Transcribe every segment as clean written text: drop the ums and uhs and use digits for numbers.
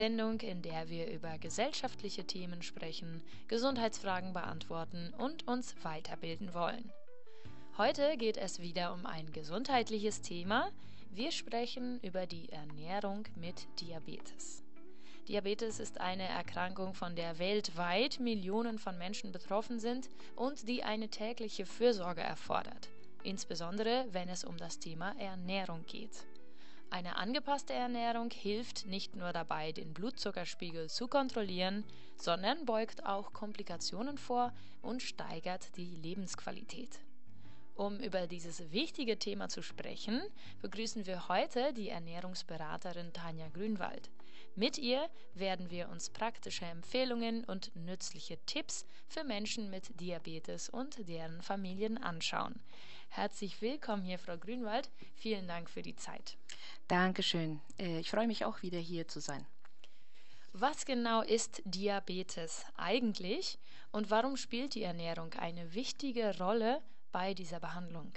Sendung, in der wir über gesellschaftliche Themen sprechen, Gesundheitsfragen beantworten und uns weiterbilden wollen. Heute geht es wieder um ein gesundheitliches Thema. Wir sprechen über die Ernährung mit Diabetes. Diabetes ist eine Erkrankung, von der weltweit Millionen von Menschen betroffen sind und die eine tägliche Fürsorge erfordert, insbesondere wenn es um das Thema Ernährung geht. Eine angepasste Ernährung hilft nicht nur dabei, den Blutzuckerspiegel zu kontrollieren, sondern beugt auch Komplikationen vor und steigert die Lebensqualität. Um über dieses wichtige Thema zu sprechen, begrüßen wir heute die Ernährungsberaterin Tanja Grünwald. Mit ihr werden wir uns praktische Empfehlungen und nützliche Tipps für Menschen mit Diabetes und deren Familien anschauen. Herzlich willkommen hier, Frau Grünwald. Vielen Dank für die Zeit. Dankeschön. Ich freue mich auch wieder hier zu sein. Was genau ist Diabetes eigentlich und warum spielt die Ernährung eine wichtige Rolle bei dieser Behandlung?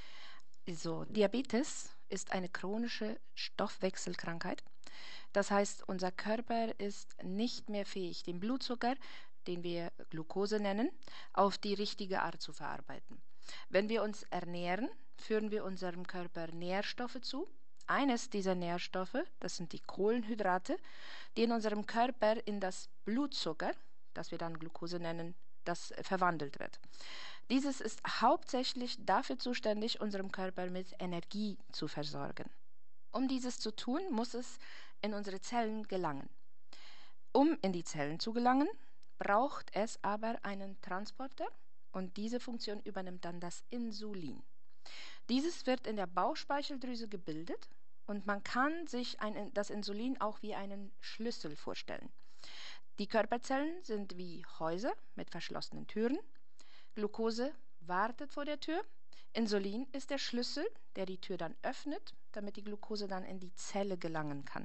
Diabetes ist eine chronische Stoffwechselkrankheit. Das heißt, unser Körper ist nicht mehr fähig, den Blutzucker, den wir Glucose nennen, auf die richtige Art zu verarbeiten. Wenn wir uns ernähren, führen wir unserem Körper Nährstoffe zu. Eines dieser Nährstoffe, das sind die Kohlenhydrate, die in unserem Körper in das Blutzucker, das wir dann Glucose nennen, das verwandelt wird. Dieses ist hauptsächlich dafür zuständig, unserem Körper mit Energie zu versorgen. Um dieses zu tun, muss es in unsere Zellen gelangen. Um in die Zellen zu gelangen, braucht es aber einen Transporter und diese Funktion übernimmt dann das Insulin. Dieses wird in der Bauchspeicheldrüse gebildet und man kann sich das Insulin auch wie einen Schlüssel vorstellen. Die Körperzellen sind wie Häuser mit verschlossenen Türen. Glucose wartet vor der Tür. Insulin ist der Schlüssel, der die Tür dann öffnet, damit die Glucose dann in die Zelle gelangen kann.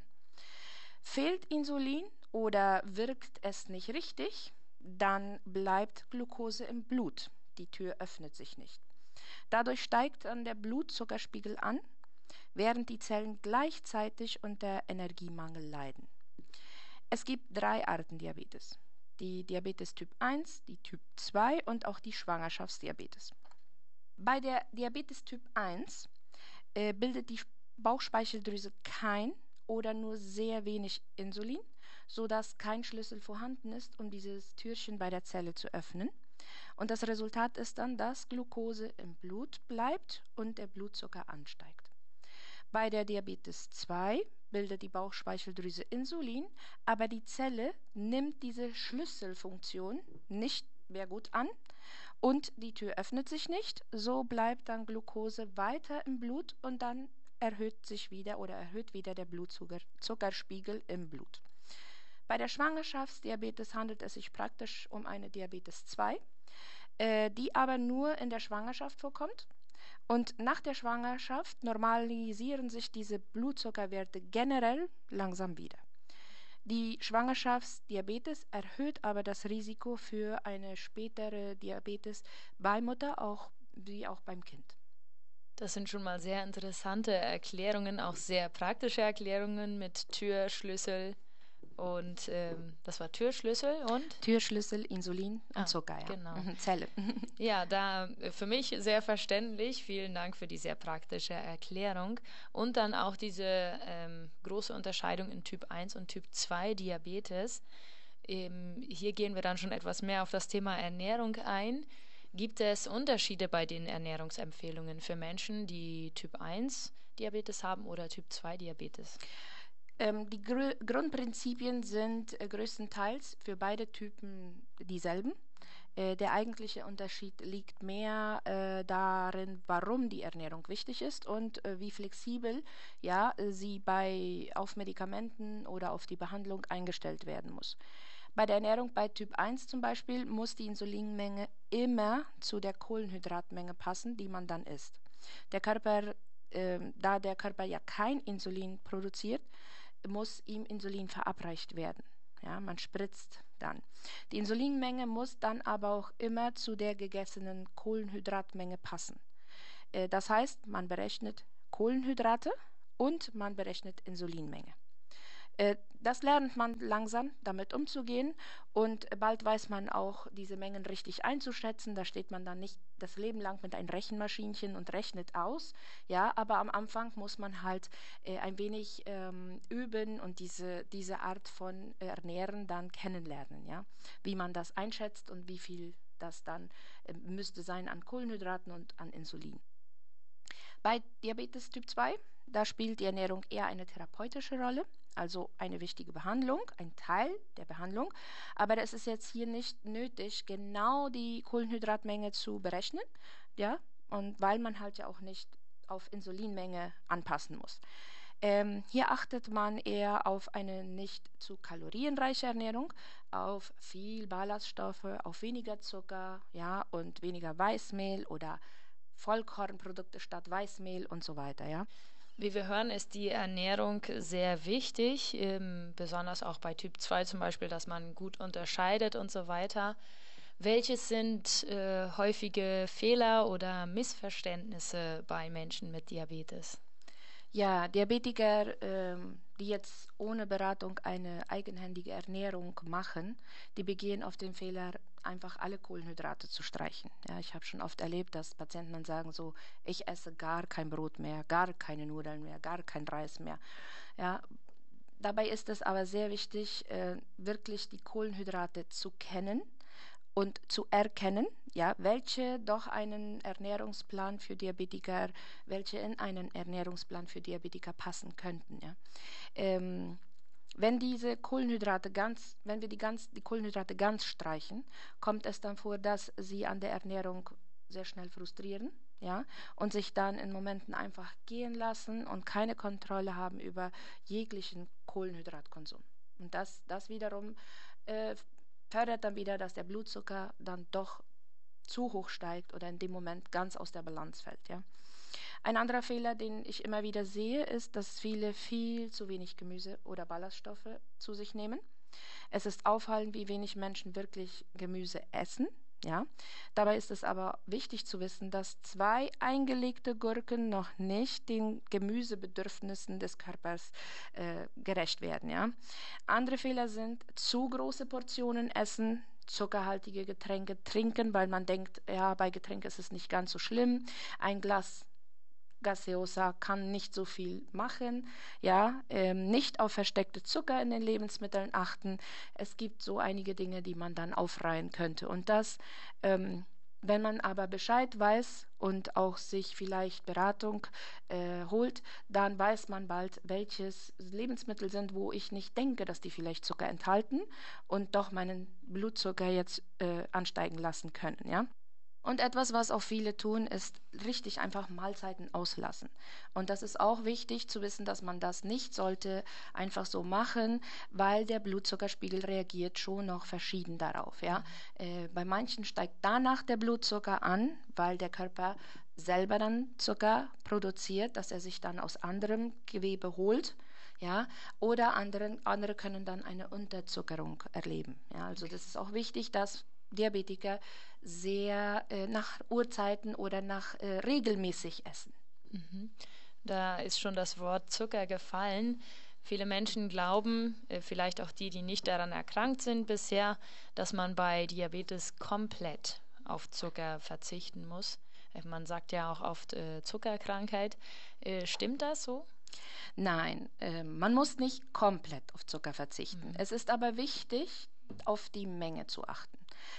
Fehlt Insulin oder wirkt es nicht richtig, dann bleibt Glucose im Blut. Die Tür öffnet sich nicht. Dadurch steigt dann der Blutzuckerspiegel an, während die Zellen gleichzeitig unter Energiemangel leiden. Es gibt 3 Arten Diabetes. Die Diabetes Typ 1, die Typ 2 und auch die Schwangerschaftsdiabetes. Bei der Diabetes Typ 1 bildet die Bauchspeicheldrüse kein oder nur sehr wenig Insulin, sodass kein Schlüssel vorhanden ist, um dieses Türchen bei der Zelle zu öffnen. Und das Resultat ist dann, dass Glucose im Blut bleibt und der Blutzucker ansteigt. Bei der Diabetes 2 bildet die Bauchspeicheldrüse Insulin, aber die Zelle nimmt diese Schlüsselfunktion nicht mehr gut an und die Tür öffnet sich nicht. So bleibt dann Glucose weiter im Blut und dann erhöht wieder der Blutzuckerspiegel im Blut. Bei der Schwangerschaftsdiabetes handelt es sich praktisch um eine Diabetes 2, die aber nur in der Schwangerschaft vorkommt. Und nach der Schwangerschaft normalisieren sich diese Blutzuckerwerte generell langsam wieder. Die Schwangerschaftsdiabetes erhöht aber das Risiko für eine spätere Diabetes bei Mutter wie auch beim Kind. Das sind schon mal sehr interessante Erklärungen, auch sehr praktische Erklärungen mit Tür, Schlüssel und das war Türschlüssel und? Türschlüssel, Insulin und Zucker, ja. Genau. Zelle. Ja, da für mich sehr verständlich. Vielen Dank für die sehr praktische Erklärung. Und dann auch diese große Unterscheidung in Typ 1 und Typ 2 Diabetes. Hier gehen wir dann schon etwas mehr auf das Thema Ernährung ein. Gibt es Unterschiede bei den Ernährungsempfehlungen für Menschen, die Typ 1 Diabetes haben oder Typ 2 Diabetes? Die Grundprinzipien sind größtenteils für beide Typen dieselben. Der eigentliche Unterschied liegt mehr darin, warum die Ernährung wichtig ist und wie flexibel sie auf Medikamenten oder auf die Behandlung eingestellt werden muss. Bei der Ernährung bei Typ 1 zum Beispiel muss die Insulinmenge immer zu der Kohlenhydratmenge passen, die man dann isst. Da der Körper ja kein Insulin produziert, muss ihm Insulin verabreicht werden. Ja, man spritzt dann. Die Insulinmenge muss dann aber auch immer zu der gegessenen Kohlenhydratmenge passen. Das heißt, man berechnet Kohlenhydrate und man berechnet Insulinmenge. Das lernt man langsam, damit umzugehen, und bald weiß man auch, diese Mengen richtig einzuschätzen. Da steht man dann nicht das Leben lang mit einem Rechenmaschinchen und rechnet aus. Ja, aber am Anfang muss man halt ein wenig üben und diese Art von Ernähren dann kennenlernen. Ja, wie man das einschätzt und wie viel das dann müsste sein an Kohlenhydraten und an Insulin. Bei Diabetes Typ 2, da spielt die Ernährung eher eine therapeutische Rolle, also eine wichtige Behandlung, ein Teil der Behandlung. Aber es ist jetzt hier nicht nötig, genau die Kohlenhydratmenge zu berechnen, ja, und weil man halt ja auch nicht auf Insulinmenge anpassen muss. Hier achtet man eher auf eine nicht zu kalorienreiche Ernährung, auf viel Ballaststoffe, auf weniger Zucker, ja, und weniger Weißmehl oder Vollkornprodukte statt Weißmehl und so weiter, ja. Wie wir hören, ist die Ernährung sehr wichtig, besonders auch bei Typ 2 zum Beispiel, dass man gut unterscheidet und so weiter. Welches sind häufige Fehler oder Missverständnisse bei Menschen mit Diabetes? Ja, Diabetiker, die jetzt ohne Beratung eine eigenhändige Ernährung machen, die begehen auf den Fehler, einfach alle Kohlenhydrate zu streichen. Ja, ich habe schon oft erlebt, dass Patienten dann sagen so, ich esse gar kein Brot mehr, gar keine Nudeln mehr, gar kein Reis mehr. Ja, dabei ist es aber sehr wichtig, wirklich die Kohlenhydrate zu kennen und zu erkennen, ja, welche doch einen Ernährungsplan für Diabetiker, welche in einen Ernährungsplan für Diabetiker passen könnten. Ja. Ähm, wenn diese Kohlenhydrate wenn wir die Kohlenhydrate ganz streichen, kommt es dann vor, dass sie an der Ernährung sehr schnell frustrieren, ja, und sich dann in Momenten einfach gehen lassen und keine Kontrolle haben über jeglichen Kohlenhydratkonsum. Und das wiederum äh, fördert dann wieder, dass der Blutzucker dann doch zu hoch steigt oder in dem Moment ganz aus der Balance fällt. Ja. Ein anderer Fehler, den ich immer wieder sehe, ist, dass viele viel zu wenig Gemüse oder Ballaststoffe zu sich nehmen. Es ist auffallend, wie wenig Menschen wirklich Gemüse essen. Ja, dabei ist es aber wichtig zu wissen, dass 2 eingelegte Gurken noch nicht den Gemüsebedürfnissen des Körpers gerecht werden. Ja, andere Fehler sind zu große Portionen essen, zuckerhaltige Getränke trinken, weil man denkt, ja, bei Getränk ist es nicht ganz so schlimm. Ein Glas Gaseosa kann nicht so viel machen, ja, nicht auf versteckte Zucker in den Lebensmitteln achten. Es gibt so einige Dinge, die man dann aufreihen könnte. Und wenn man aber Bescheid weiß und auch sich vielleicht Beratung holt, dann weiß man bald, welches Lebensmittel sind, wo ich nicht denke, dass die vielleicht Zucker enthalten und doch meinen Blutzucker jetzt ansteigen lassen können, ja. Und etwas, was auch viele tun, ist richtig einfach Mahlzeiten auslassen. Und das ist auch wichtig zu wissen, dass man das nicht sollte einfach so machen, weil der Blutzuckerspiegel reagiert schon noch verschieden darauf. Ja? Bei manchen steigt danach der Blutzucker an, weil der Körper selber dann Zucker produziert, dass er sich dann aus anderem Gewebe holt. Ja, oder andere können dann eine Unterzuckerung erleben. Ja, also das ist auch wichtig, dass Diabetiker sehr nach Uhrzeiten oder nach regelmäßig essen. Mhm. Da ist schon das Wort Zucker gefallen. Viele Menschen glauben, vielleicht auch die, die nicht daran erkrankt sind bisher, dass man bei Diabetes komplett auf Zucker verzichten muss. Man sagt ja auch oft Zuckerkrankheit. Stimmt das so? Nein, man muss nicht komplett auf Zucker verzichten. Mhm. Es ist aber wichtig, auf die Menge zu achten.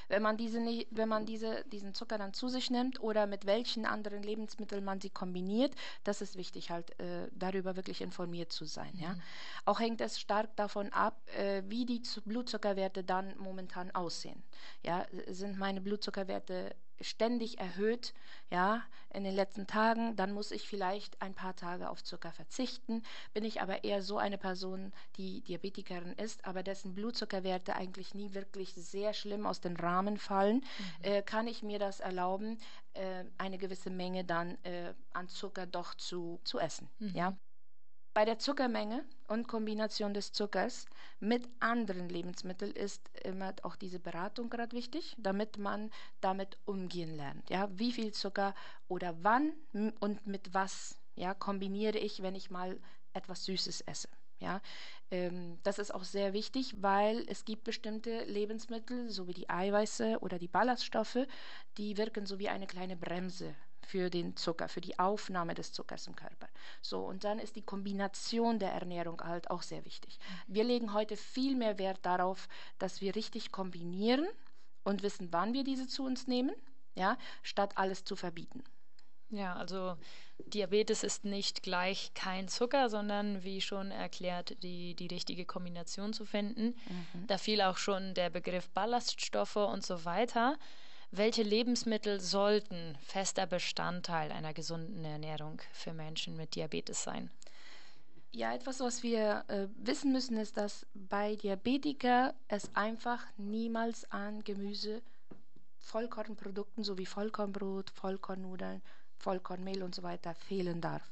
Wenn man diesen Zucker dann zu sich nimmt oder mit welchen anderen Lebensmitteln man sie kombiniert, das ist wichtig, halt darüber wirklich informiert zu sein. Mhm. Ja? Auch hängt es stark davon ab, wie die Blutzuckerwerte dann momentan aussehen. Ja? Sind meine Blutzuckerwerte ständig erhöht, ja, in den letzten Tagen, dann muss ich vielleicht ein paar Tage auf Zucker verzichten. Bin ich aber eher so eine Person, die Diabetikerin ist, aber dessen Blutzuckerwerte eigentlich nie wirklich sehr schlimm aus dem Rahmen fallen, kann ich mir das erlauben, eine gewisse Menge dann an Zucker doch zu essen. Mhm. Ja? Bei der Zuckermenge und Kombination des Zuckers mit anderen Lebensmitteln ist immer auch diese Beratung gerade wichtig, damit man damit umgehen lernt. Ja, wie viel Zucker oder wann und mit was, ja, kombiniere ich, wenn ich mal etwas Süßes esse. Ja, das ist auch sehr wichtig, weil es gibt bestimmte Lebensmittel, so wie die Eiweiße oder die Ballaststoffe, die wirken so wie eine kleine Bremse für den Zucker, für die Aufnahme des Zuckers im Körper. So, und dann ist die Kombination der Ernährung halt auch sehr wichtig. Wir legen heute viel mehr Wert darauf, dass wir richtig kombinieren und wissen, wann wir diese zu uns nehmen, ja, statt alles zu verbieten. Ja, also Diabetes ist nicht gleich kein Zucker, sondern wie schon erklärt, die richtige Kombination zu finden. Mhm. Da fiel auch schon der Begriff Ballaststoffe und so weiter. Welche Lebensmittel sollten fester Bestandteil einer gesunden Ernährung für Menschen mit Diabetes sein? Ja, etwas, was wir wissen müssen, ist, dass bei Diabetiker es einfach niemals an Gemüse, Vollkornprodukten sowie Vollkornbrot, Vollkornnudeln, Vollkornmehl und so weiter fehlen darf.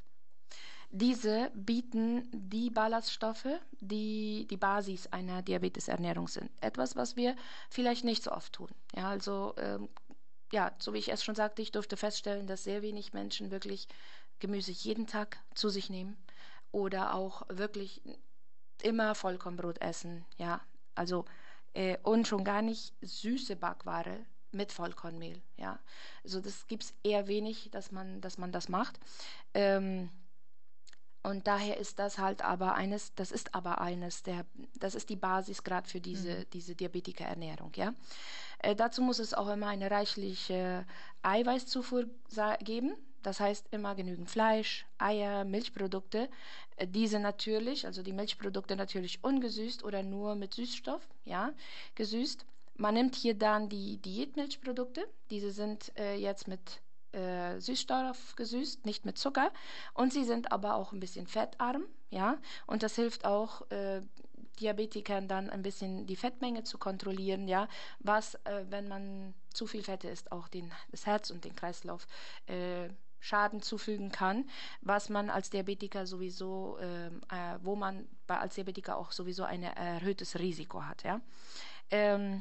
Diese bieten die Ballaststoffe, die die Basis einer Diabetesernährung sind. Etwas, was wir vielleicht nicht so oft tun. Ja, also ja, so wie ich es schon sagte, ich durfte feststellen, dass sehr wenig Menschen wirklich Gemüse jeden Tag zu sich nehmen oder auch wirklich immer Vollkornbrot essen. Ja, also und schon gar nicht süße Backware mit Vollkornmehl. Ja, also das gibt es eher wenig, dass man das macht. Ähm, und daher ist das halt aber eines, das ist aber eines der, das ist die Basis gerade für diese Diabetikerernährung, ja. Dazu muss es auch immer eine reichliche Eiweißzufuhr geben. Das heißt immer genügend Fleisch, Eier, Milchprodukte. Diese natürlich, also die Milchprodukte natürlich ungesüßt oder nur mit Süßstoff, ja, gesüßt. Man nimmt hier dann die Diätmilchprodukte. Diese sind jetzt mit Süßstoff gesüßt, nicht mit Zucker. Und sie sind aber auch ein bisschen fettarm, ja. Und das hilft auch Diabetikern dann ein bisschen die Fettmenge zu kontrollieren, ja, was, wenn man zu viel Fette isst, auch das Herz und den Kreislauf Schaden zufügen kann, was man als Diabetiker sowieso, wo man als Diabetiker auch sowieso ein erhöhtes Risiko hat, ja. Ähm,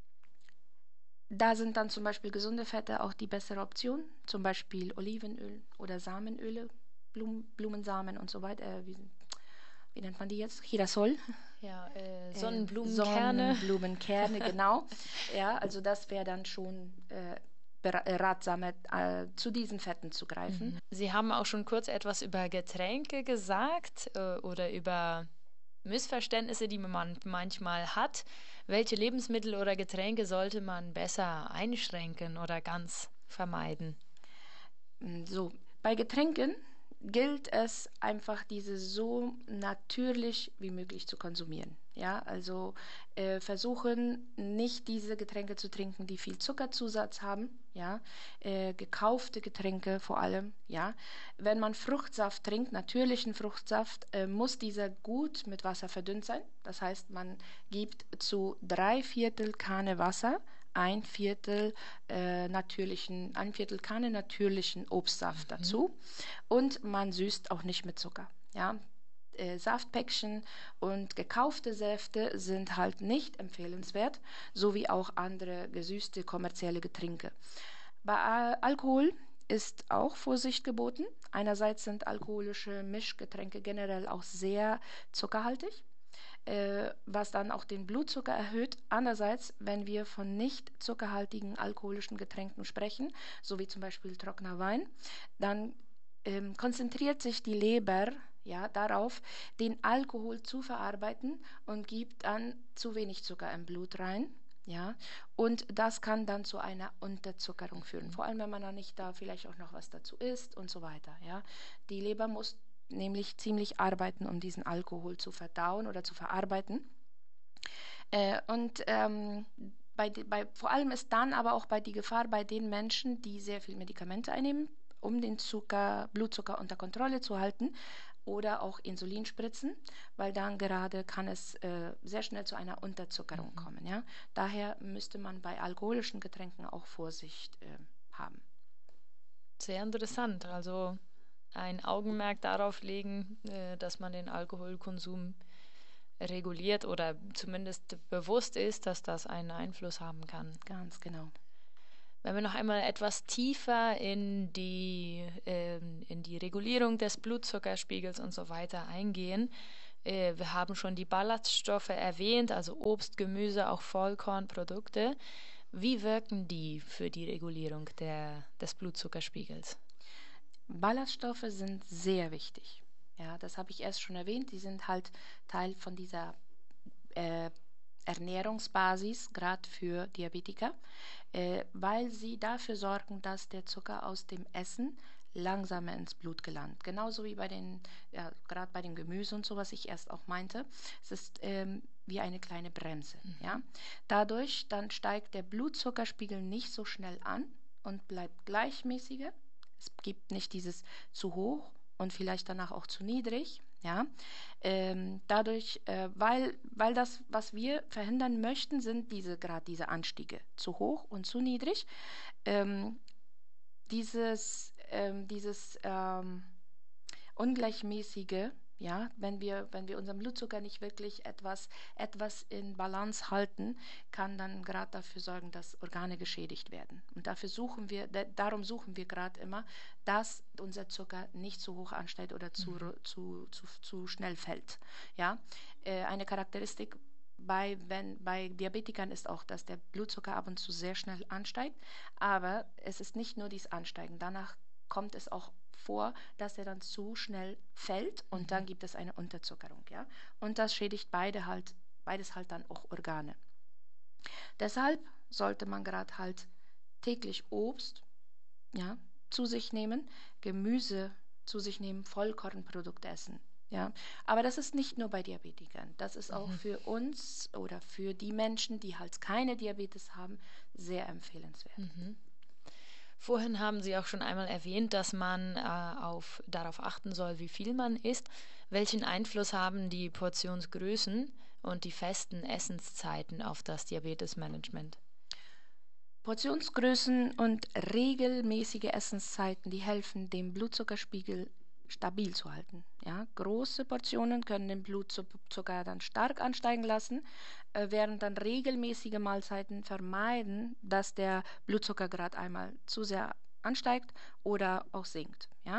Da sind dann zum Beispiel gesunde Fette auch die bessere Option, zum Beispiel Olivenöl oder Samenöle, Blumensamen und so weiter. Wie nennt man die jetzt? Girasol. Ja, Sonnenblumenkerne. Sonnenblumenkerne, genau. Ja, also das wäre dann schon ratsamer, zu diesen Fetten zu greifen. Sie haben auch schon kurz etwas über Getränke gesagt oder über Missverständnisse, die man manchmal hat. Welche Lebensmittel oder Getränke sollte man besser einschränken oder ganz vermeiden? So, bei Getränken gilt es einfach, diese so natürlich wie möglich zu konsumieren. Ja, also versuchen nicht diese Getränke zu trinken, die viel Zuckerzusatz haben. Ja, gekaufte Getränke vor allem. Ja, wenn man Fruchtsaft trinkt, natürlichen Fruchtsaft, muss dieser gut mit Wasser verdünnt sein. Das heißt, man gibt zu 3/4 Kanne Wasser ein Viertel Kanne natürlichen Obstsaft dazu und man süßt auch nicht mit Zucker. Ja, Saftpäckchen und gekaufte Säfte sind halt nicht empfehlenswert, sowie auch andere gesüßte kommerzielle Getränke. Bei Alkohol ist auch Vorsicht geboten. Einerseits sind alkoholische Mischgetränke generell auch sehr zuckerhaltig, was dann auch den Blutzucker erhöht. Andererseits, wenn wir von nicht zuckerhaltigen alkoholischen Getränken sprechen, so wie zum Beispiel trockener Wein, dann konzentriert sich die Leber ja, darauf, den Alkohol zu verarbeiten und gibt dann zu wenig Zucker im Blut rein. Ja, und das kann dann zu einer Unterzuckerung führen. Vor allem, wenn man dann nicht da vielleicht auch noch was dazu isst und so weiter. Ja, die Leber muss nämlich ziemlich arbeiten, um diesen Alkohol zu verdauen oder zu verarbeiten. Und vor allem ist dann aber auch die Gefahr bei den Menschen, die sehr viel Medikamente einnehmen, um den Blutzucker unter Kontrolle zu halten oder auch Insulinspritzen, weil dann gerade kann es sehr schnell zu einer Unterzuckerung kommen. Ja? Daher müsste man bei alkoholischen Getränken auch Vorsicht haben. Sehr interessant. Also ein Augenmerk darauf legen, dass man den Alkoholkonsum reguliert oder zumindest bewusst ist, dass das einen Einfluss haben kann. Ganz genau. Wenn wir noch einmal etwas tiefer in die Regulierung des Blutzuckerspiegels und so weiter eingehen, Wir haben schon die Ballaststoffe erwähnt, also Obst, Gemüse, auch Vollkornprodukte. Wie wirken die für die Regulierung des Blutzuckerspiegels? Ballaststoffe sind sehr wichtig. Ja, das habe ich erst schon erwähnt. Die sind halt Teil von dieser äh, Ernährungsbasis, gerade für Diabetiker, weil sie dafür sorgen, dass der Zucker aus dem Essen langsamer ins Blut gelangt. Genauso wie bei den, ja, gerade bei dem Gemüse und so, was ich erst auch meinte. Es ist wie eine kleine Bremse. Ja? Dadurch dann steigt der Blutzuckerspiegel nicht so schnell an und bleibt gleichmäßiger. Es gibt nicht dieses zu hoch und vielleicht danach auch zu niedrig. Ja, dadurch, weil das, was wir verhindern möchten, sind gerade diese Anstiege zu hoch und zu niedrig. Ähm, dieses ungleichmäßige, ja, wenn wir unseren Blutzucker nicht wirklich etwas in Balance halten, kann dann gerade dafür sorgen, dass Organe geschädigt werden. Und darum suchen wir gerade immer, dass unser Zucker nicht zu hoch ansteigt oder zu schnell fällt. Ja, eine Charakteristik bei Diabetikern ist auch, dass der Blutzucker ab und zu sehr schnell ansteigt, aber es ist nicht nur dieses Ansteigen. Danach kommt es auch vor, dass er dann zu schnell fällt und dann gibt es eine Unterzuckerung, ja. Und das schädigt beides halt dann auch Organe. Deshalb sollte man gerade halt täglich Obst, ja, zu sich nehmen, Gemüse zu sich nehmen, Vollkornprodukte essen. Ja, aber das ist nicht nur bei Diabetikern, das ist auch für uns oder für die Menschen, die halt keine Diabetes haben, sehr empfehlenswert. Vorhin haben Sie auch schon einmal erwähnt, dass man darauf achten soll, wie viel man isst. Welchen Einfluss haben die Portionsgrößen und die festen Essenszeiten auf das Diabetesmanagement? Portionsgrößen und regelmäßige Essenszeiten, die helfen, den Blutzuckerspiegel stabil zu halten. Ja, große Portionen können den Blutzucker dann stark ansteigen lassen, während dann regelmäßige Mahlzeiten vermeiden, dass der Blutzuckergrad einmal zu sehr ansteigt oder auch sinkt. Ja?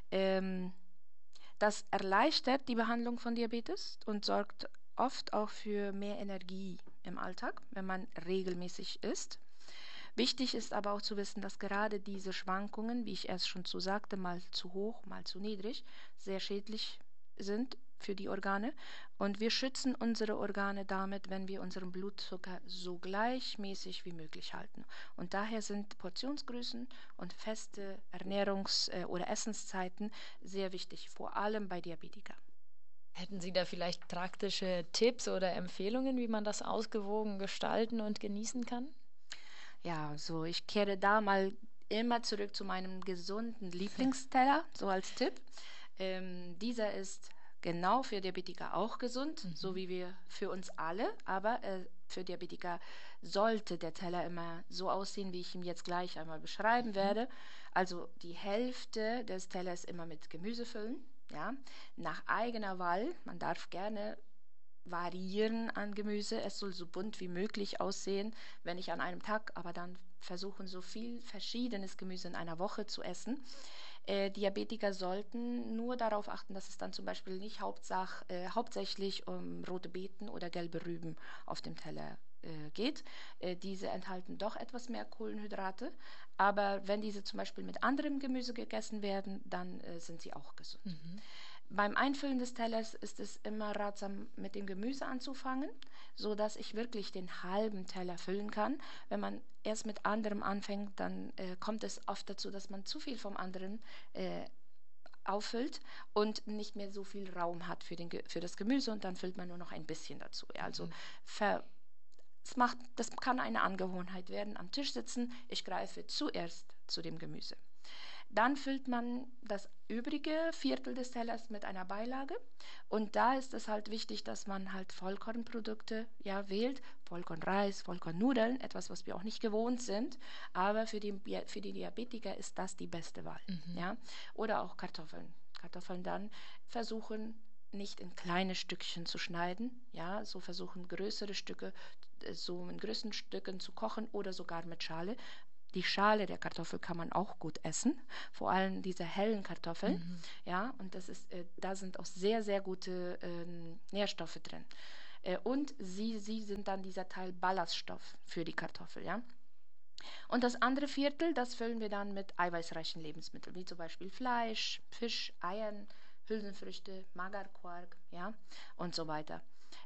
Das erleichtert die Behandlung von Diabetes und sorgt oft auch für mehr Energie im Alltag, wenn man regelmäßig isst. Wichtig ist aber auch zu wissen, dass gerade diese Schwankungen, wie ich erst schon zu sagte, mal zu hoch, mal zu niedrig, sehr schädlich sind für die Organe. Und wir schützen unsere Organe damit, wenn wir unseren Blutzucker so gleichmäßig wie möglich halten. Und daher sind Portionsgrößen und feste oder Essenszeiten sehr wichtig, vor allem bei Diabetikern. Hätten Sie da vielleicht praktische Tipps oder Empfehlungen, wie man das ausgewogen gestalten und genießen kann? Ja, so ich kehre da mal immer zurück zu meinem gesunden Lieblingsteller, so als Tipp. Dieser ist genau für Diabetiker auch gesund, so wie wir für uns alle, aber für Diabetiker sollte der Teller immer so aussehen, wie ich ihn jetzt gleich einmal beschreiben werde. Also die Hälfte des Tellers immer mit Gemüse füllen, ja, nach eigener Wahl. Man darf gerne variieren an Gemüse. Es soll so bunt wie möglich aussehen, wenn ich an einem Tag, aber dann versuchen, so viel verschiedenes Gemüse in einer Woche zu essen. Diabetiker sollten nur darauf achten, dass es dann zum Beispiel nicht hauptsächlich um rote Beeten oder gelbe Rüben auf dem Teller geht. Diese enthalten doch etwas mehr Kohlenhydrate, aber wenn diese zum Beispiel mit anderem Gemüse gegessen werden, dann sind sie auch gesund. Beim Einfüllen des Tellers ist es immer ratsam, mit dem Gemüse anzufangen, so dass ich wirklich den halben Teller füllen kann. Wenn man erst mit anderem anfängt, dann kommt es oft dazu, dass man zu viel vom anderen auffüllt und nicht mehr so viel Raum hat für das Gemüse und dann füllt man nur noch ein bisschen dazu. Ja, also das kann eine Angewohnheit werden, am Tisch sitzen, ich greife zuerst zu dem Gemüse. Dann füllt man das übrige Viertel des Tellers mit einer Beilage und da ist es halt wichtig, dass man halt Vollkornprodukte wählt, Vollkornreis, Vollkornnudeln, etwas, was wir auch nicht gewohnt sind, aber für die Diabetiker ist das die beste Wahl. Ja? Oder auch Kartoffeln. Kartoffeln dann versuchen nicht in kleine Stückchen zu schneiden, ja, so versuchen größere Stücke so in größeren Stücken zu kochen oder sogar mit Schale. Die Schale der Kartoffel kann man auch gut essen, vor allem diese hellen Kartoffeln. Ja, und da sind auch sehr, sehr gute Nährstoffe drin. Und sie sind dann dieser Teil Ballaststoff für die Kartoffel. Ja. Und das andere Viertel, das füllen wir dann mit eiweißreichen Lebensmitteln, wie zum Beispiel Fleisch, Fisch, Eiern, Hülsenfrüchte, Magerquark, ja, und so weiter.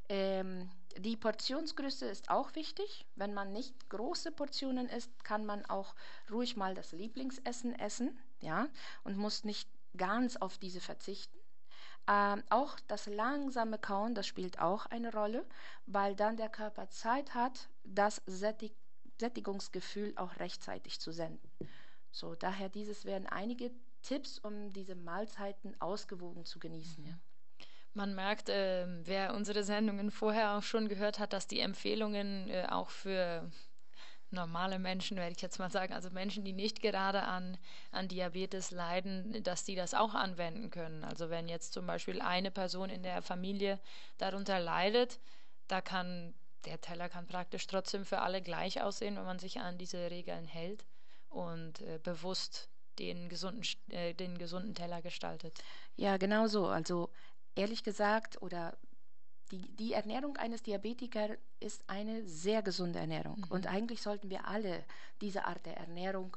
Die Portionsgröße ist auch wichtig. Wenn man nicht große Portionen isst, kann man auch ruhig mal das Lieblingsessen essen, ja, und muss nicht ganz auf diese verzichten. Auch das langsame Kauen, das spielt auch eine Rolle, weil dann der Körper Zeit hat, das Sättigungsgefühl auch rechtzeitig zu senden. So, daher dieses wären einige Tipps, um diese Mahlzeiten ausgewogen zu genießen. Ja. Man merkt, wer unsere Sendungen vorher auch schon gehört hat, dass die Empfehlungen auch für normale Menschen, werde ich jetzt mal sagen, also Menschen, die nicht gerade an Diabetes leiden, dass die das auch anwenden können. Also wenn jetzt zum Beispiel eine Person in der Familie darunter leidet, der Teller kann praktisch trotzdem für alle gleich aussehen, wenn man sich an diese Regeln hält und bewusst den gesunden Teller gestaltet. Ja, genau so. Also ehrlich gesagt, oder die Ernährung eines Diabetikers ist eine sehr gesunde Ernährung. Und eigentlich sollten wir alle diese Art der Ernährung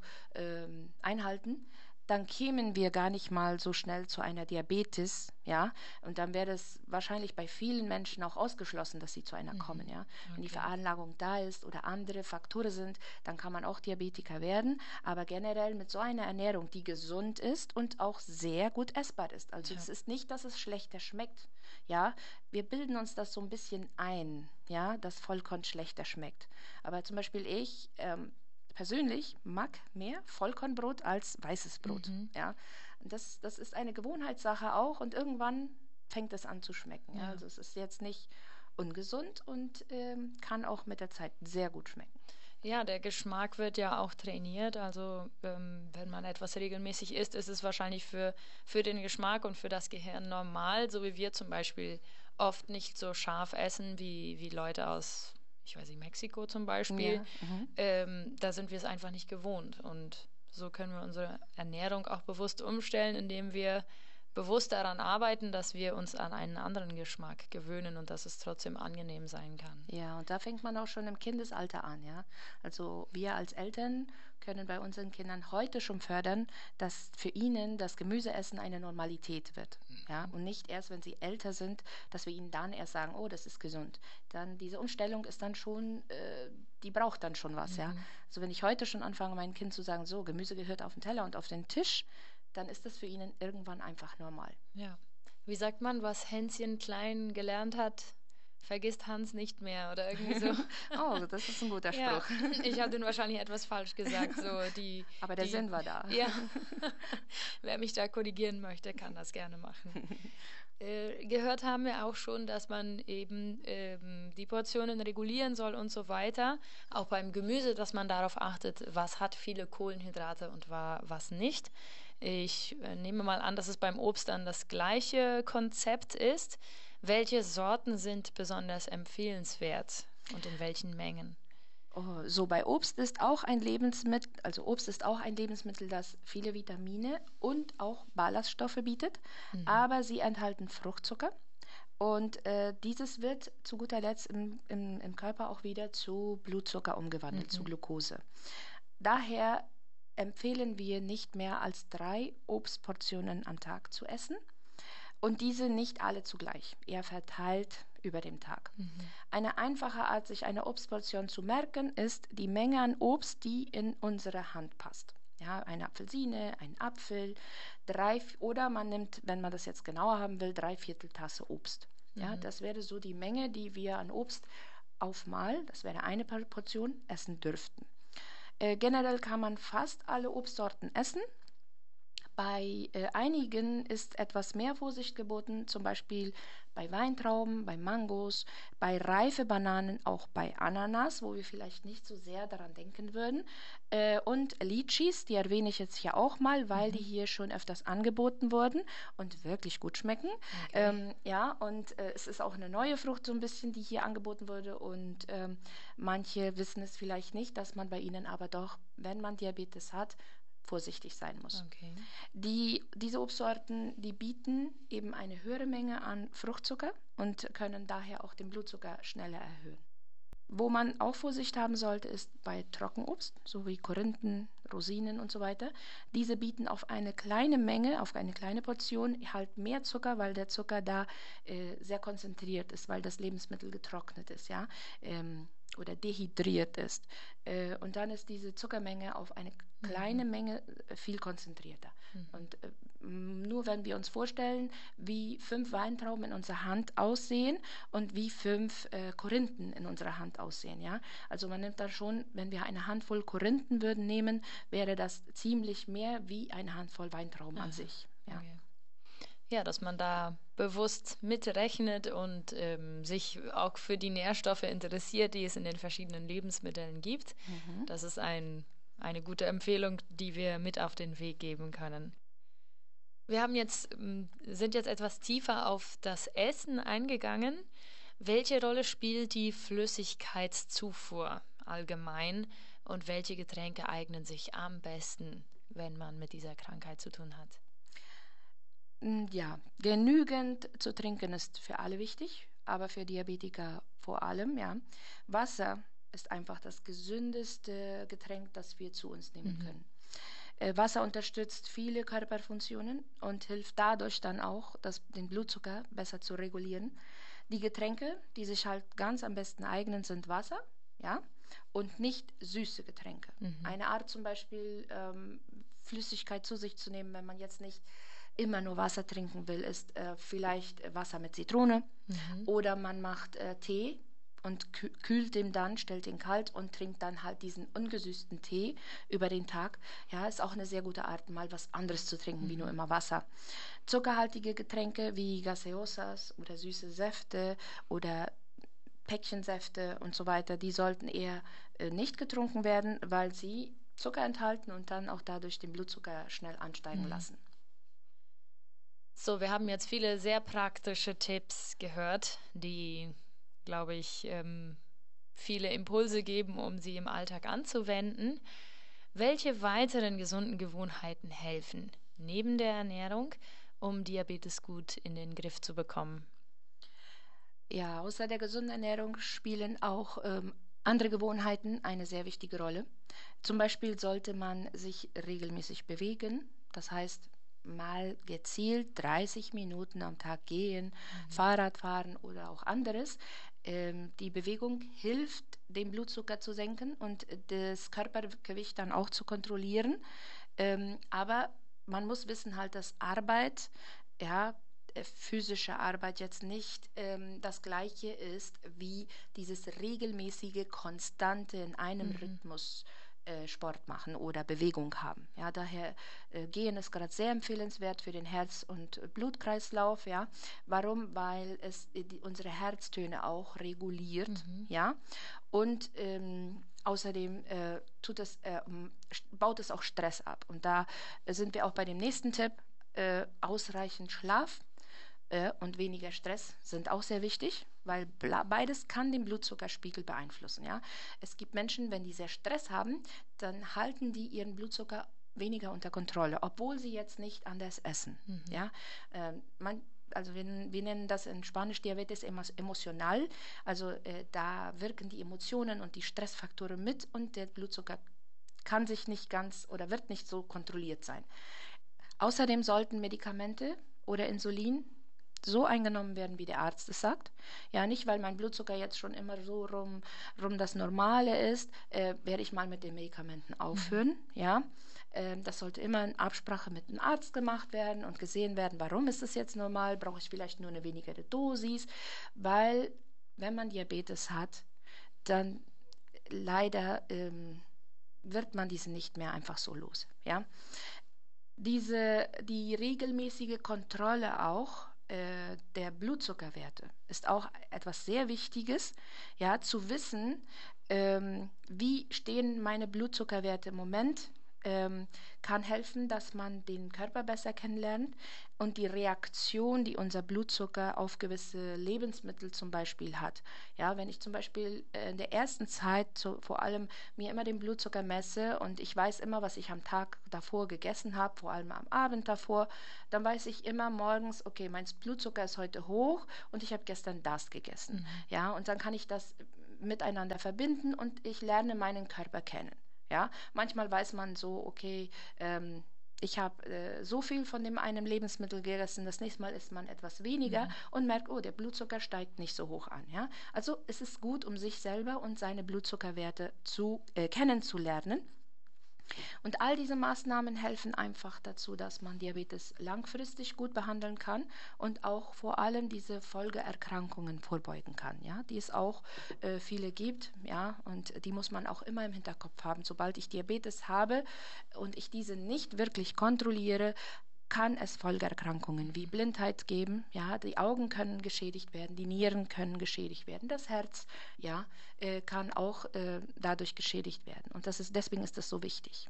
einhalten. Dann kämen wir gar nicht mal so schnell zu einer Diabetes, ja, und dann wäre es wahrscheinlich bei vielen Menschen auch ausgeschlossen, dass sie zu einer kommen, ja. Wenn die Veranlagung da ist oder andere Faktoren sind, dann kann man auch Diabetiker werden, aber generell mit so einer Ernährung, die gesund ist und auch sehr gut essbar ist. Also es ist nicht, dass es schlechter schmeckt, ja. Wir bilden uns das so ein bisschen ein, ja, dass Vollkorn schlechter schmeckt. Aber zum Beispiel ich persönlich mag mehr Vollkornbrot als weißes Brot. Ja. Das ist eine Gewohnheitssache auch und irgendwann fängt es an zu schmecken. Ja. Also es ist jetzt nicht ungesund und kann auch mit der Zeit sehr gut schmecken. Ja, der Geschmack wird ja auch trainiert. Also wenn man etwas regelmäßig isst, ist es wahrscheinlich für den Geschmack und für das Gehirn normal, so wie wir zum Beispiel oft nicht so scharf essen wie Leute aus, ich weiß nicht, Mexiko zum Beispiel. Ja. Da sind wir es einfach nicht gewohnt. Und so können wir unsere Ernährung auch bewusst umstellen, indem wir bewusst daran arbeiten, dass wir uns an einen anderen Geschmack gewöhnen und dass es trotzdem angenehm sein kann. Ja, und da fängt man auch schon im Kindesalter an, ja. Also wir als Eltern können bei unseren Kindern heute schon fördern, dass für ihnen das Gemüseessen eine Normalität wird, ja. Und nicht erst, wenn sie älter sind, dass wir ihnen dann erst sagen, oh, das ist gesund. Dann diese Umstellung ist dann schon, die braucht dann schon was, ja. Also wenn ich heute schon anfange, meinem Kind zu sagen, so, Gemüse gehört auf den Teller und auf den Tisch, dann ist das für ihn irgendwann einfach normal. Ja. Wie sagt man, was Hänschen klein gelernt hat, vergisst Hans nicht mehr oder irgendwie so. Oh, das ist ein guter Spruch. Ja, ich habe den wahrscheinlich etwas falsch gesagt. So aber der Sinn war da. Ja. Wer mich da korrigieren möchte, kann das gerne machen. Gehört haben wir auch schon, dass man eben die Portionen regulieren soll und so weiter. Auch beim Gemüse, dass man darauf achtet, was hat viele Kohlenhydrate und was nicht. Ich nehme mal an, dass es beim Obst dann das gleiche Konzept ist. Welche Sorten sind besonders empfehlenswert und in welchen Mengen? Oh, so bei Obst ist auch ein Lebensmittel, also Obst ist auch ein Lebensmittel, das viele Vitamine und auch Ballaststoffe bietet, aber sie enthalten Fruchtzucker und dieses wird zu guter Letzt im Körper auch wieder zu Blutzucker umgewandelt, zu Glucose. Daher empfehlen wir nicht mehr als 3 Obstportionen am Tag zu essen und diese nicht alle zugleich, eher verteilt über den Tag. Eine einfache Art, sich eine Obstportion zu merken, ist die Menge an Obst, die in unsere Hand passt. Ja, eine Apfelsine, ein Apfel, oder man nimmt, wenn man das jetzt genauer haben will, 3/4 Tasse Obst. Ja, das wäre so die Menge, die wir an Obst aufmal, das wäre eine Portion, essen dürften. Generell kann man fast alle Obstsorten essen. Bei einigen ist etwas mehr Vorsicht geboten, zum Beispiel bei Weintrauben, bei Mangos, bei reife Bananen, auch bei Ananas, wo wir vielleicht nicht so sehr daran denken würden. Und Litchis, die erwähne ich jetzt hier auch mal, weil die hier schon öfters angeboten wurden und wirklich gut schmecken. Okay. Ja, und es ist auch eine neue Frucht so ein bisschen, die hier angeboten wurde. Und manche wissen es vielleicht nicht, dass man bei ihnen aber doch, wenn man Diabetes hat, vorsichtig sein muss. Okay. Diese Obstsorten, die bieten eben eine höhere Menge an Fruchtzucker und können daher auch den Blutzucker schneller erhöhen. Wo man auch Vorsicht haben sollte, ist bei Trockenobst, so wie Korinthen, Rosinen und so weiter. Diese bieten auf eine kleine Menge, auf eine kleine Portion halt mehr Zucker, weil der Zucker da sehr konzentriert ist, weil das Lebensmittel getrocknet ist, ja, oder dehydriert ist. Und dann ist diese Zuckermenge auf eine kleine Menge viel konzentrierter. Und nur wenn wir uns vorstellen, wie 5 Weintrauben in unserer Hand aussehen und wie 5 Korinthen in unserer Hand aussehen. Ja? Also man nimmt da schon, wenn wir eine Handvoll Korinthen würden nehmen, wäre das ziemlich mehr wie eine Handvoll Weintrauben an sich. Ja. Okay. Ja, dass man da bewusst mitrechnet und sich auch für die Nährstoffe interessiert, die es in den verschiedenen Lebensmitteln gibt. Das ist eine gute Empfehlung, die wir mit auf den Weg geben können. Wir sind jetzt etwas tiefer auf das Essen eingegangen. Welche Rolle spielt die Flüssigkeitszufuhr allgemein und welche Getränke eignen sich am besten, wenn man mit dieser Krankheit zu tun hat? Ja, genügend zu trinken ist für alle wichtig, aber für Diabetiker vor allem, ja. Wasser ist einfach das gesündeste Getränk, das wir zu uns nehmen können. Wasser unterstützt viele Körperfunktionen und hilft dadurch dann auch, den Blutzucker besser zu regulieren. Die Getränke, die sich halt ganz am besten eignen, sind Wasser, ja, und nicht süße Getränke. Eine Art zum Beispiel Flüssigkeit zu sich zu nehmen, wenn man jetzt nicht immer nur Wasser trinken will, ist vielleicht Wasser mit Zitrone oder man macht Tee und kühlt den dann, stellt den kalt und trinkt dann halt diesen ungesüßten Tee über den Tag. Ja, ist auch eine sehr gute Art, mal was anderes zu trinken, wie nur immer Wasser. Zuckerhaltige Getränke wie Gaseosas oder süße Säfte oder Päckchensäfte und so weiter, die sollten eher nicht getrunken werden, weil sie Zucker enthalten und dann auch dadurch den Blutzucker schnell ansteigen lassen. So, wir haben jetzt viele sehr praktische Tipps gehört, die, glaube ich, viele Impulse geben, um sie im Alltag anzuwenden. Welche weiteren gesunden Gewohnheiten helfen, neben der Ernährung, um Diabetes gut in den Griff zu bekommen? Ja, außer der gesunden Ernährung spielen auch andere Gewohnheiten eine sehr wichtige Rolle. Zum Beispiel sollte man sich regelmäßig bewegen, das heißt mal gezielt 30 Minuten am Tag gehen, Fahrrad fahren oder auch anderes. Die Bewegung hilft, den Blutzucker zu senken und das Körpergewicht dann auch zu kontrollieren. Aber man muss wissen halt, dass Arbeit, ja, physische Arbeit jetzt nicht das gleiche ist wie dieses regelmäßige, konstante in einem Rhythmus Sport machen oder Bewegung haben. Ja, daher Gehen ist gerade sehr empfehlenswert für den Herz- und Blutkreislauf. Ja, warum? Weil es unsere Herztöne auch reguliert. Ja, und außerdem baut es auch Stress ab. Und da sind wir auch bei dem nächsten Tipp. Ausreichend Schlaf und weniger Stress sind auch sehr wichtig, weil beides kann den Blutzuckerspiegel beeinflussen. Ja? Es gibt Menschen, wenn die sehr Stress haben, dann halten die ihren Blutzucker weniger unter Kontrolle, obwohl sie jetzt nicht anders essen. Ja? Also wir nennen das in Spanisch Diabetes emotional, also da wirken die Emotionen und die Stressfaktoren mit und der Blutzucker kann sich nicht ganz oder wird nicht so kontrolliert sein. Außerdem sollten Medikamente oder Insulin so eingenommen werden, wie der Arzt es sagt. Ja, nicht, weil mein Blutzucker jetzt schon immer so rum das Normale ist, werde ich mal mit den Medikamenten aufhören. Ja, das sollte immer in Absprache mit dem Arzt gemacht werden und gesehen werden, warum ist es jetzt normal, brauche ich vielleicht nur eine wenigere Dosis, weil wenn man Diabetes hat, dann leider wird man diesen nicht mehr einfach so los. Ja. Die regelmäßige Kontrolle auch der Blutzuckerwerte ist auch etwas sehr Wichtiges, ja, zu wissen, wie stehen meine Blutzuckerwerte im Moment, kann helfen, dass man den Körper besser kennenlernt und die Reaktion, die unser Blutzucker auf gewisse Lebensmittel zum Beispiel hat. Ja, wenn ich zum Beispiel in der ersten Zeit vor allem mir immer den Blutzucker messe und ich weiß immer, was ich am Tag davor gegessen habe, vor allem am Abend davor, dann weiß ich immer morgens, okay, mein Blutzucker ist heute hoch und ich habe gestern das gegessen. Mhm. Ja, und dann kann ich das miteinander verbinden und ich lerne meinen Körper kennen. Ja, manchmal weiß man so, okay, ich habe so viel von dem einen Lebensmittel gegessen, das nächste Mal isst man etwas weniger und merkt, oh, der Blutzucker steigt nicht so hoch an. Ja? Also es ist gut, um sich selber und seine Blutzuckerwerte kennenzulernen. Und all diese Maßnahmen helfen einfach dazu, dass man Diabetes langfristig gut behandeln kann und auch vor allem diese Folgeerkrankungen vorbeugen kann, ja, die es auch viele gibt, ja, und die muss man auch immer im Hinterkopf haben. Sobald ich Diabetes habe und ich diese nicht wirklich kontrolliere, kann es Folgeerkrankungen wie Blindheit geben, ja, die Augen können geschädigt werden, die Nieren können geschädigt werden, das Herz, ja, kann auch dadurch geschädigt werden. Und deswegen ist das so wichtig.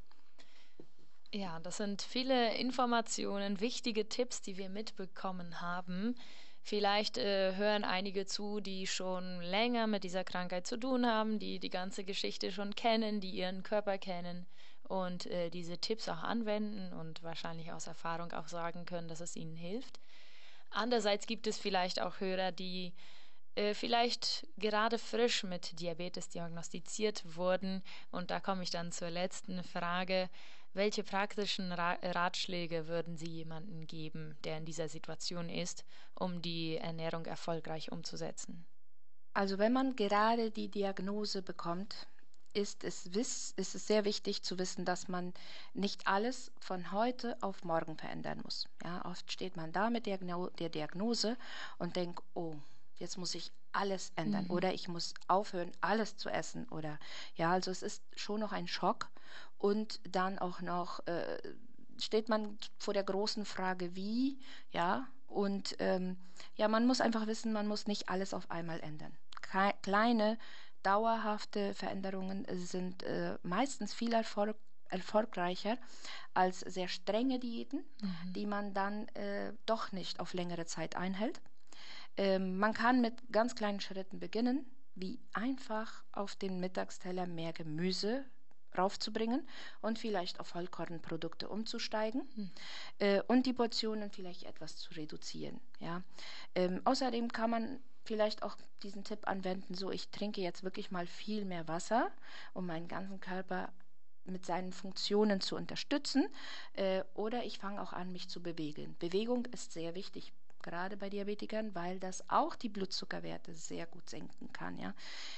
Ja, das sind viele Informationen, wichtige Tipps, die wir mitbekommen haben. Vielleicht hören einige zu, die schon länger mit dieser Krankheit zu tun haben, die die ganze Geschichte schon kennen, die ihren Körper kennen und diese Tipps auch anwenden und wahrscheinlich aus Erfahrung auch sagen können, dass es ihnen hilft. Andererseits gibt es vielleicht auch Hörer, die vielleicht gerade frisch mit Diabetes diagnostiziert wurden. Und da komme ich dann zur letzten Frage. Welche praktischen Ratschläge würden Sie jemandem geben, der in dieser Situation ist, um die Ernährung erfolgreich umzusetzen? Also wenn man gerade die Diagnose bekommt, ist es sehr wichtig zu wissen, dass man nicht alles von heute auf morgen verändern muss. Ja, oft steht man da mit der Diagnose und denkt, oh, jetzt muss ich alles ändern Mhm. oder ich muss aufhören, alles zu essen oder ja, also es ist schon noch ein Schock und dann auch noch steht man vor der großen Frage, wie, ja, und ja, man muss einfach wissen, man muss nicht alles auf einmal ändern. Kleine, dauerhafte Veränderungen sind meistens viel erfolgreicher als sehr strenge Diäten, Mhm. die man dann doch nicht auf längere Zeit einhält. Man kann mit ganz kleinen Schritten beginnen, wie einfach auf den Mittagsteller mehr Gemüse raufzubringen und vielleicht auf Vollkornprodukte umzusteigen Mhm. und die Portionen vielleicht etwas zu reduzieren. Ja. Außerdem kann man vielleicht auch diesen Tipp anwenden, so ich trinke jetzt wirklich mal viel mehr Wasser, um meinen ganzen Körper mit seinen Funktionen zu unterstützen, oder ich fange auch an, mich zu bewegen. Bewegung ist sehr wichtig, gerade bei Diabetikern, weil das auch die Blutzuckerwerte sehr gut senken kann. Ja.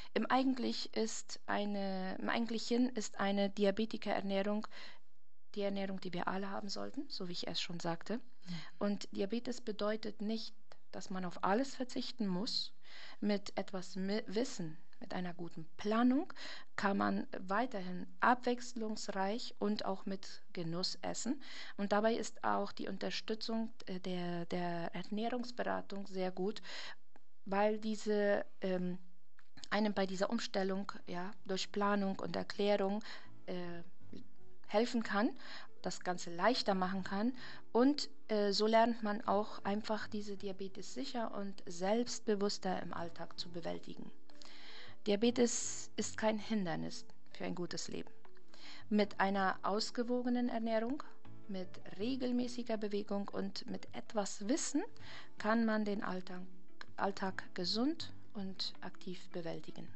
Im Eigentlichen ist eine Diabetikerernährung die Ernährung, die wir alle haben sollten, so wie ich es schon sagte. Und Diabetes bedeutet nicht, dass man auf alles verzichten muss. Mit etwas Wissen, mit einer guten Planung kann man weiterhin abwechslungsreich und auch mit Genuss essen. Und dabei ist auch die Unterstützung der Ernährungsberatung sehr gut, weil diese einem bei dieser Umstellung ja, durch Planung und Erklärung äh, helfen kann, das Ganze leichter machen kann und so lernt man auch einfach diese Diabetes sicher und selbstbewusster im Alltag zu bewältigen. Diabetes ist kein Hindernis für ein gutes Leben. Mit einer ausgewogenen Ernährung, mit regelmäßiger Bewegung und mit etwas Wissen kann man den Alltag gesund und aktiv bewältigen.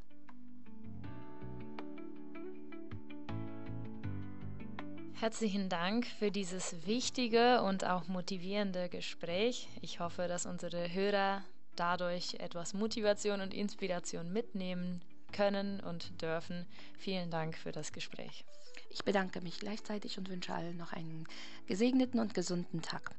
Herzlichen Dank für dieses wichtige und auch motivierende Gespräch. Ich hoffe, dass unsere Hörer dadurch etwas Motivation und Inspiration mitnehmen können und dürfen. Vielen Dank für das Gespräch. Ich bedanke mich gleichzeitig und wünsche allen noch einen gesegneten und gesunden Tag.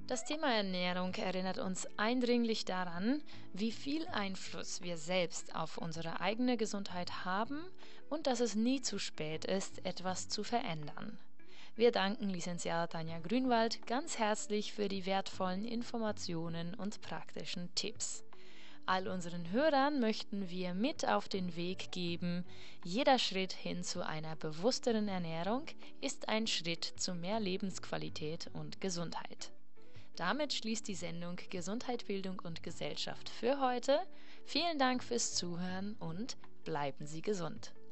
Das Thema Ernährung erinnert uns eindringlich daran, wie viel Einfluss wir selbst auf unsere eigene Gesundheit haben und dass es nie zu spät ist, etwas zu verändern. Wir danken Licenciada Tanja Grünwald ganz herzlich für die wertvollen Informationen und praktischen Tipps. All unseren Hörern möchten wir mit auf den Weg geben, jeder Schritt hin zu einer bewussteren Ernährung ist ein Schritt zu mehr Lebensqualität und Gesundheit. Damit schließt die Sendung Gesundheit, Bildung und Gesellschaft für heute. Vielen Dank fürs Zuhören und bleiben Sie gesund.